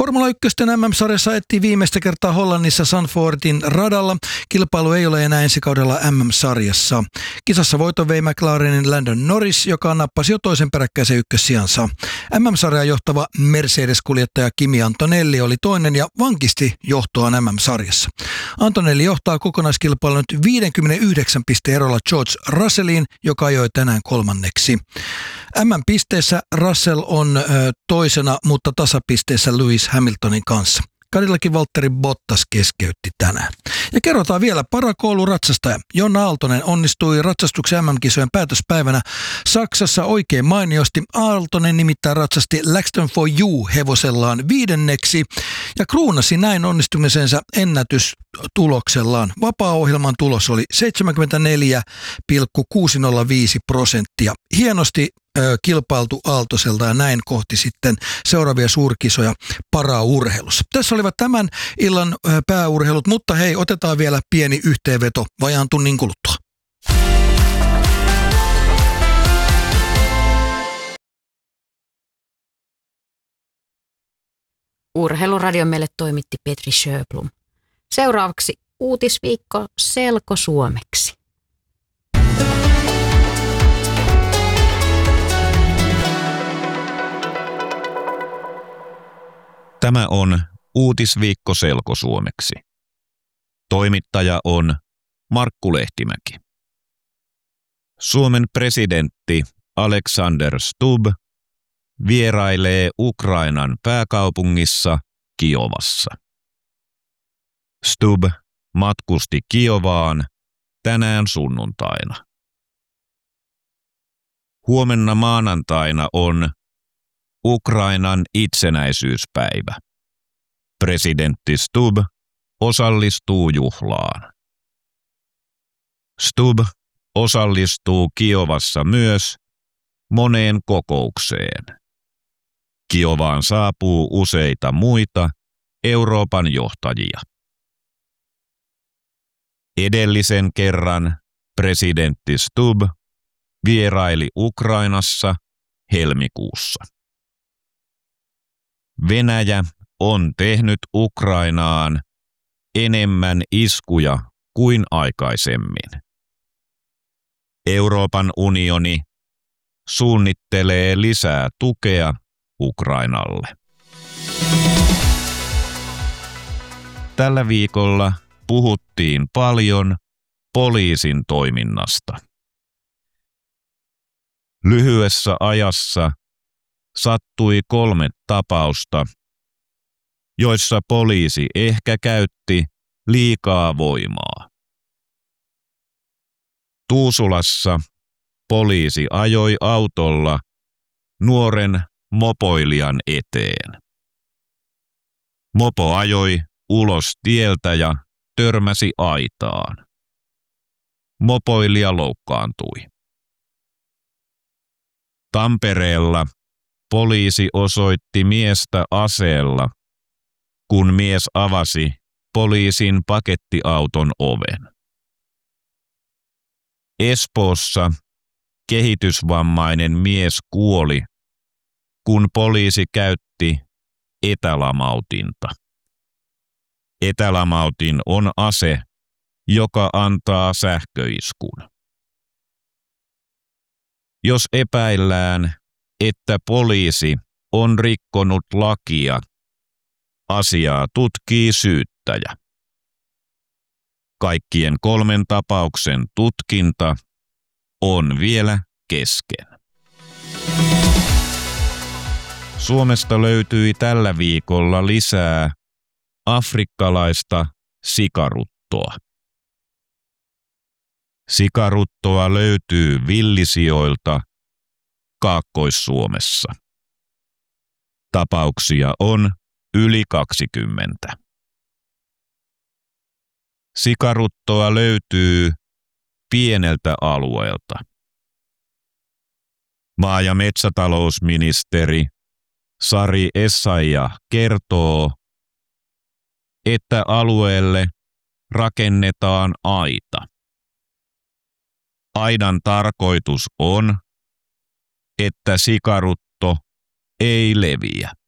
Formula 1 MM-sarjassa etsii viimeistä kertaa Hollannissa Zandvoortin radalla. Kilpailu ei ole enää ensi kaudella MM-sarjassa. Kisassa voiton vei McLarenin Lando Norris, joka nappasi jo toisen peräkkäisen ykkössijansa. MM-sarjaa johtava Mercedes-kuljettaja Kimi Antonelli oli toinen ja vankisti johtoaan MM-sarjassa. Antonelli johtaa kokonaiskilpailun nyt 59 pisteen erolla George Russelliin, joka ajoi tänään kolmanneksi. MM-pisteessä Russell on toisena, mutta tasapisteessä Lewis Hamiltonin kanssa. Cadillac Valtteri Bottas keskeytti tänään. Ja kerrotaan vielä parakouluratsastaja. Jonna Aaltonen onnistui ratsastuksen MM-kisojen päätöspäivänä Saksassa oikein mainiosti. Aaltonen nimittäin ratsasti Laxton for You -hevosellaan viidenneksi ja kruunasi näin onnistumisensa ennätystuloksellaan. Vapaa-ohjelman tulos oli 74,605%. Hienosti kilpailtu Aaltoselta ja näin kohti sitten seuraavia suurkisoja paraurheilussa. Tässä olivat tämän illan pääurheilut, mutta hei, otetaan vielä pieni yhteenveto vajaan tunnin kuluttua. Urheiluradio meille toimitti Petri Sjöblom. Seuraavaksi uutisviikko selkosuomeksi. Tämä on uutisviikko selkosuomeksi. Toimittaja on Markku Lehtimäki. Suomen presidentti Alexander Stubb vierailee Ukrainan pääkaupungissa Kiovassa. Stubb matkusti Kiovaan tänään sunnuntaina. Huomenna maanantaina on Ukrainan itsenäisyyspäivä. Presidentti Stubb osallistuu juhlaan. Stubb osallistuu Kiovassa myös moneen kokoukseen. Kiovaan saapuu useita muita Euroopan johtajia. Edellisen kerran presidentti Stubb vieraili Ukrainassa helmikuussa. Venäjä on tehnyt Ukrainaan enemmän iskuja kuin aikaisemmin. Euroopan unioni suunnittelee lisää tukea Ukrainalle. Tällä viikolla puhuttiin paljon poliisin toiminnasta. Lyhyessä ajassa sattui 3 tapausta, joissa poliisi ehkä käytti liikaa voimaa. Tuusulassa poliisi ajoi autolla nuoren mopoilijan eteen. Mopo ajoi ulos tieltä ja törmäsi aitaan. Mopoilija loukkaantui. Tampereella poliisi osoitti miestä aseella, kun mies avasi poliisin pakettiauton oven. Espoossa kehitysvammainen mies kuoli, kun poliisi käytti etälamautinta. Etälamautin on ase, joka antaa sähköiskun. Jos epäillään, että poliisi on rikkonut lakia, asiaa tutkii syyttäjä. Kaikkien 3 tapauksen tutkinta on vielä kesken. Suomesta löytyi tällä viikolla lisää afrikkalaista sikaruttoa. Sikaruttoa löytyy villisijoilta Kaakkois-Suomessa. Tapauksia on yli 20. Sikaruttoa löytyy pieneltä alueelta. Maa- ja metsätalousministeri Sari Essayah kertoo, että alueelle rakennetaan aita. Aidan tarkoitus on, että sikarutto ei leviä.